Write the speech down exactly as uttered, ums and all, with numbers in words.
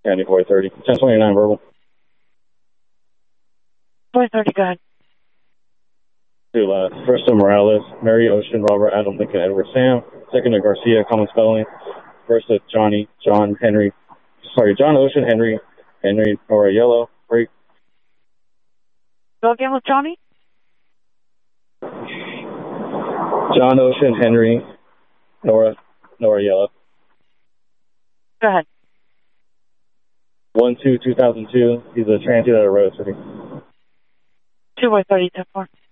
County four thirty. ten twenty-nine verbal. four thirty, go ahead. Two last. First to Morales, Mary, Ocean, Robert, Adam, Lincoln, Edward, Sam. Second to Garcia, common spelling. First to Johnny, John, Henry. Sorry, John, Ocean, Henry, Henry, Nora, Yellow. Break. Go again with Johnny? John, Ocean, Henry, Nora, Nora, Yellow. Go ahead. one two two thousand two. He's a transient out of Rose City. two by thirty, ten four.